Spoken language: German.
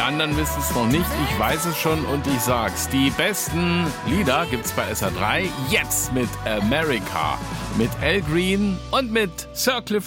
anderen wissen es noch nicht. Ich weiß es schon und ich sag's. Die besten Lieder gibt's bei SR3 jetzt mit America, mit Al Green und mit Sir Cliff